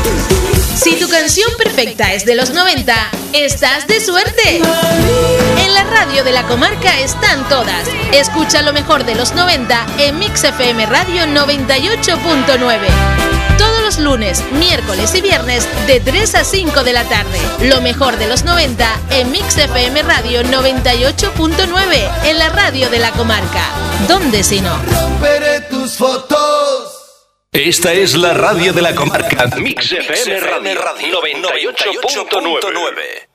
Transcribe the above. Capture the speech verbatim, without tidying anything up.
Si tu canción perfecta es de los noventa, estás de suerte. En la radio de la comarca están todas. Escucha lo mejor de los noventa en Mix F M Radio noventa y ocho punto nueve. Todos los lunes, miércoles y viernes de tres a cinco de la tarde. Lo mejor de los noventa en Mix F M Radio noventa y ocho punto nueve, en la radio de la comarca. ¿Dónde si no? Romperé tus fotos. Esta es la radio de la comarca. Mix F M Radio noventa y ocho punto nueve.